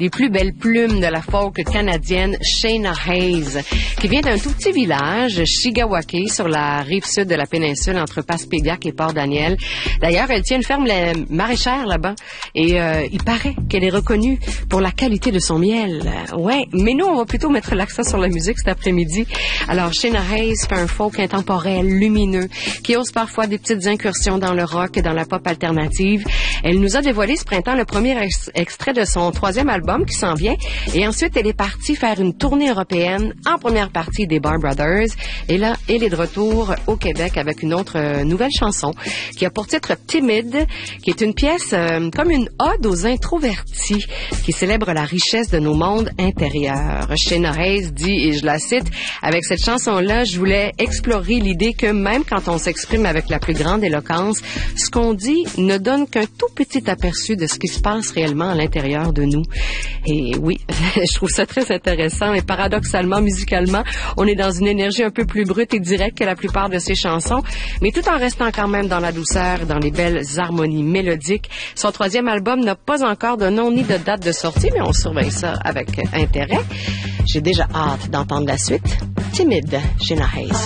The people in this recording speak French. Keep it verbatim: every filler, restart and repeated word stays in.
des plus belles plumes de la folk canadienne, Shayna Hayes, qui vient d'un tout petit village, Chigawake, sur la rive sud de la péninsule, entre Passepédiac et Port-Daniel. D'ailleurs, elle tient une ferme maraîchère là-bas, et euh, il paraît qu'elle est reconnue pour la qualité de son miel. Ouais, mais nous, on va plutôt mettre l'accent sur la musique cet après-midi. Alors, Shayna Hayes fait un folk intemporel, lumineux, qui ose parfois des petites incursions dans le rock et dans la pop alternative. Elle nous a dévoilé ce printemps le premier ex- extrait de son troisième album qui s'en vient. Et ensuite, elle est partie faire une tournée européenne en première partie des Bar Brothers. Et là, elle est de retour au Québec avec une autre euh, nouvelle chanson qui a pour titre Timide, qui est une pièce euh, comme une ode aux introvertis qui célèbre la richesse de nos mondes intérieurs. Shayna Hayes dit, et je la cite, « Avec cette chanson-là, je voulais explorer l'idée que même quand on s'exprime avec la plus grande éloquence, ce qu'on dit ne donne qu'un tout petit aperçu de ce qui se passe réellement à l'intérieur de nous. » Et oui, je trouve ça très intéressant, mais paradoxalement, musicalement, on est dans une énergie un peu plus brute et directe que la plupart de ses chansons, mais tout en restant quand même dans la douceur, dans les belles harmonies mélodiques. Son troisième album n'a pas encore de nom ni de date de sortie, mais on surveille ça avec intérêt. J'ai déjà hâte d'entendre la suite. Timide, Shayna Hayes.